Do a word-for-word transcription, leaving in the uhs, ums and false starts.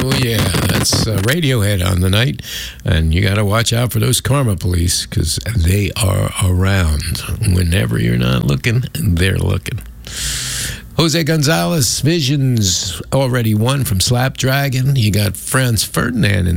Oh, yeah. That's uh, Radiohead on the night. And you got to watch out for those Karma Police because they are around. Whenever you're not looking, they're looking. Jose Gonzalez, Visions, already won from Slapdragon. You got Franz Ferdinand in